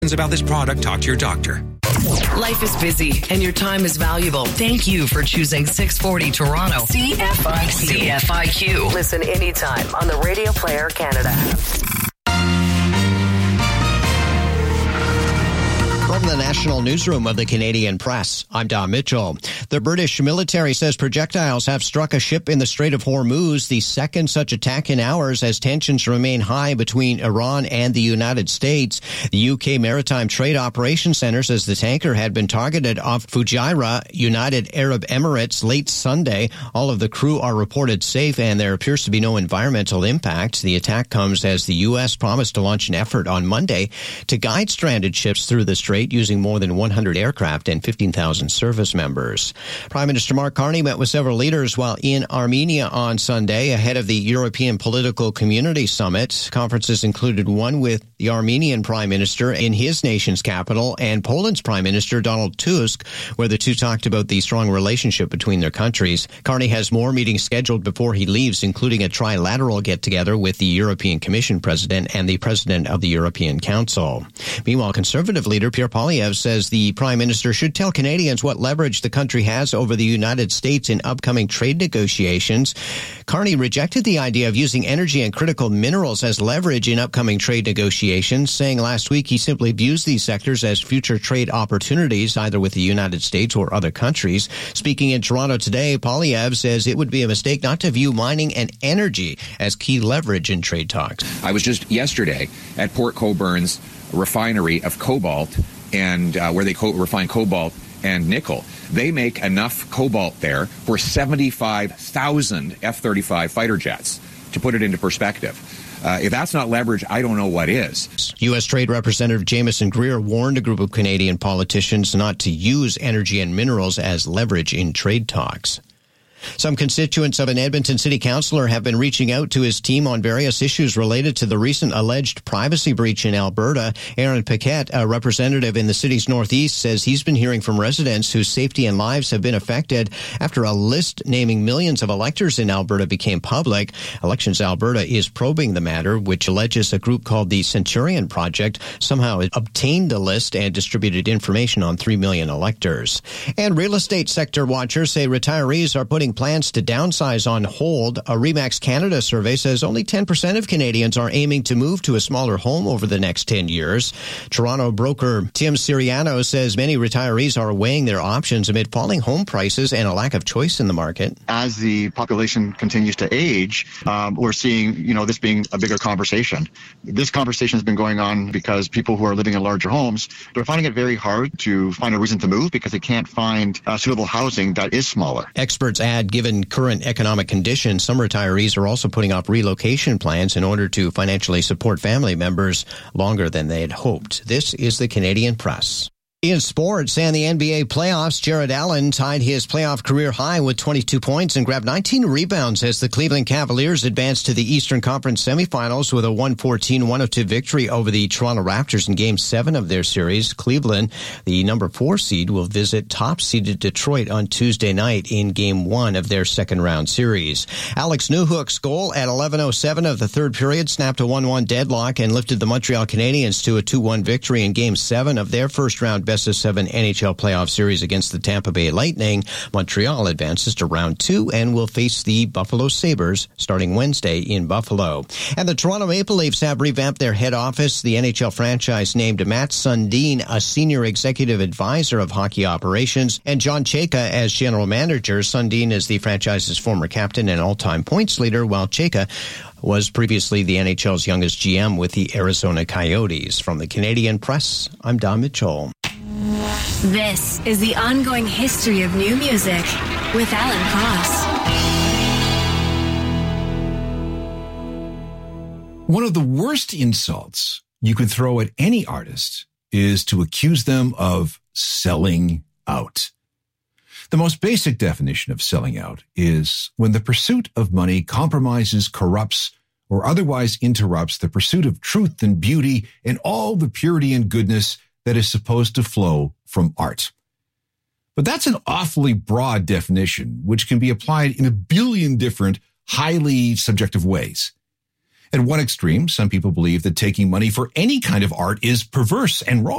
About this product, talk to your doctor. Life is busy and your time is valuable. Thank you for choosing 640 Toronto. CFIQ. Listen anytime on the Radio Player Canada. From the National Newsroom of the Canadian Press, I'm Don Mitchell. The British military says projectiles have struck a ship in the Strait of Hormuz, the second such attack in hours as tensions remain high between Iran and the United States. The UK Maritime Trade Operations Centre says the tanker had been targeted off Fujairah, United Arab Emirates, late Sunday. All of the crew are reported safe and there appears to be no environmental impact. The attack comes as the U.S. promised to launch an effort on Monday to guide stranded ships through the strait using more than 100 aircraft and 15,000 service members. Prime Minister Mark Carney met with several leaders while in Armenia on Sunday ahead of the European Political Community Summit. Conferences included one with the Armenian Prime Minister in his nation's capital and Poland's Prime Minister Donald Tusk, where the two talked about the strong relationship between their countries. Carney has more meetings scheduled before he leaves, including a trilateral get-together with the European Commission President and the President of the European Council. Meanwhile, Conservative leader Pierre Poilievre says the Prime Minister should tell Canadians what leverage the country has over the United States in upcoming trade negotiations. Carney rejected the idea of using energy and critical minerals as leverage in upcoming trade negotiations, saying last week he simply views these sectors as future trade opportunities, either with the United States or other countries. Speaking in Toronto today, Poilievre says it would be a mistake not to view mining and energy as key leverage in trade talks. I was just yesterday at Port Coburn's refinery of cobalt, and where they refine cobalt and nickel. They make enough cobalt there for 75,000 F-35 fighter jets, to put it into perspective. If that's not leverage, I don't know what is. U.S. Trade Representative Jameson Greer warned a group of Canadian politicians not to use energy and minerals as leverage in trade talks. Some constituents of an Edmonton city councillor have been reaching out to his team on various issues related to the recent alleged privacy breach in Alberta. Aaron Paquette, a representative in the city's northeast, says he's been hearing from residents whose safety and lives have been affected after a list naming millions of electors in Alberta became public. Elections Alberta is probing the matter, which alleges a group called the Centurion Project somehow obtained the list and distributed information on 3 million electors. And real estate sector watchers say retirees are putting plans to downsize on hold. A RE/MAX Canada survey says only 10% of Canadians are aiming to move to a smaller home over the next 10 years. Toronto broker Tim Siriano says many retirees are weighing their options amid falling home prices and a lack of choice in the market. As the population continues to age, we're seeing, this being a bigger conversation. This conversation has been going on because people who are living in larger homes, they're finding it very hard to find a reason to move because they can't find suitable housing that is smaller. Experts add, given current economic conditions, some retirees are also putting off relocation plans in order to financially support family members longer than they had hoped. This is the Canadian Press. In sports and the NBA playoffs, Jared Allen tied his playoff career high with 22 points and grabbed 19 rebounds as the Cleveland Cavaliers advanced to the Eastern Conference semifinals with a 114-102 victory over the Toronto Raptors in Game 7 of their series. Cleveland, the number 4 seed, will visit top-seeded Detroit on Tuesday night in Game 1 of their second-round series. Alex Newhook's goal at 11:07 of the third period snapped a 1-1 deadlock and lifted the Montreal Canadiens to a 2-1 victory in Game 7 of their first-round best-of-7 NHL playoff series against the Tampa Bay Lightning. Montreal advances to round 2 and will face the Buffalo Sabres starting Wednesday in Buffalo. And the Toronto Maple Leafs have revamped their head office. The NHL franchise named Matt Sundin a senior executive advisor of hockey operations and John Chayka as general manager. Sundin is the franchise's former captain and all-time points leader, while Chayka was previously the NHL's youngest GM with the Arizona Coyotes. From the Canadian Press, I'm Don Mitchell. This is the ongoing history of new music with Alan Cross. One of the worst insults you could throw at any artist is to accuse them of selling out. The most basic definition of selling out is when the pursuit of money compromises, corrupts, or otherwise interrupts the pursuit of truth and beauty and all the purity and goodness that is supposed to flow from art. But that's an awfully broad definition, which can be applied in a billion different, highly subjective ways. At one extreme, some people believe that taking money for any kind of art is perverse and wrong.